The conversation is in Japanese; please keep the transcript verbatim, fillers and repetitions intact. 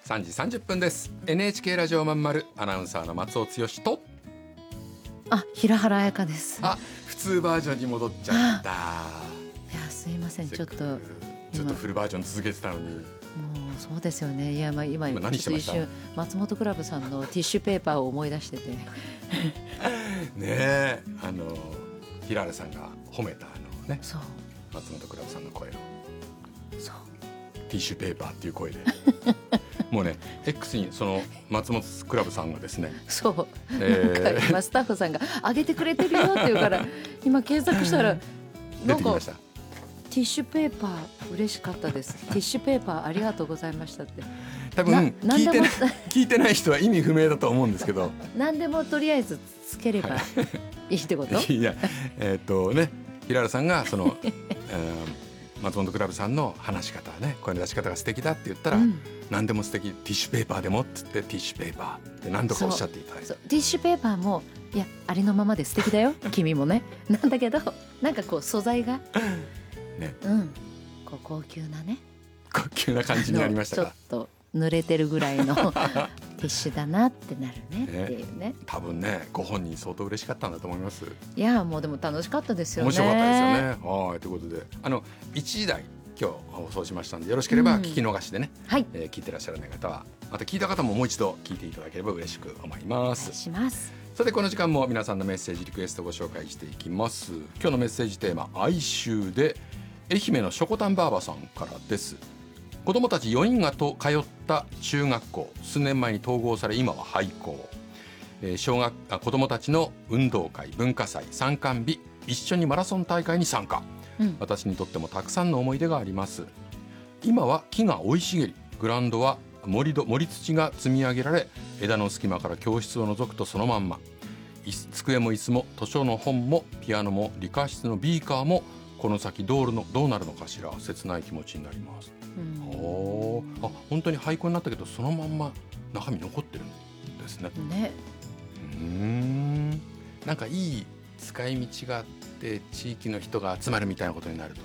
さんじさんじゅっぷんです。 エヌエイチケー ラジオまんまるアナウンサーの松尾剛とあ、平原綾香です。 あ、普通バージョンに戻っちゃった。 いや、すいません、ちょっとちょっとフルバージョン続けてたのに。 もうそうですよね。いや、まあ、今今何してました？ ちょっと一瞬松本クラブさんのティッシュペーパーを思い出しててねえ、あの平原さんが褒めたあのね、 そう松本クラブさんの声をそうティッシュペーパーっていう声でもうね X にその松本クラブさんがですね、 そう、 えー、 なんか今スタッフさんが上げてくれてるよって言うから今検索したらなんか出てきました。 ティッシュペーパー嬉しかったです。ティッシュペーパーありがとうございましたって。 多分聞いてない聞いてない人は意味不明だと思うんですけど何でもとりあえずつければいいってこと？ いや、えーっとね、平原さんがその、えー、松本クラブさんの話し方ね、声の出し方が素敵だって言ったら、うん、何でも素敵、ティッシュペーパーでもっつってティッシュペーパーって何度かおっしゃっていただいて、 そうそう、ティッシュペーパーもいやありのままで素敵だよ君もねなんだけどなんかこう素材がね、 うん、こう高級なね高級な感じになりましたか。 ちょっと濡れてるぐらいのティッシュだなってなるねっていうね。 多分ね、ご本人相当嬉しかったんだと思います。 いやもうでも楽しかったですよね。 面白かったですよね。はい、ということで、あのいちじ台今日放送しましたんで、よろしければ聞き逃しでね、うん、はい、えー、聞いてらっしゃらない方はまた聞いた方ももう一度聞いていただければ嬉しく思います。 お願いします。 さてこの時間も皆さんのメッセージリクエストをご紹介していきます。今日のメッセージテーマ、哀愁で愛媛のしょこたんばあばさんからです。子どもたちよにんがと通った中学校、数年前に統合され今は廃校、えー、小学あ子どもたちの運動会、文化祭、参観日、一緒にマラソン大会に参加、うん、私にとってもたくさんの思い出があります。今は木が生い茂り、グラウンドは盛り土、盛り土が積み上げられ、枝の隙間から教室を覗くとそのまんま、机も椅子も図書の本もピアノも理科室のビーカーもこの先どうのどうなるのかしら、切ない気持ちになります。うん、おあ、本当に廃校になったけどそのまんま中身残ってるんですね。 ね、 うーん、なんかいい使い道があって地域の人が集まるみたいなことになると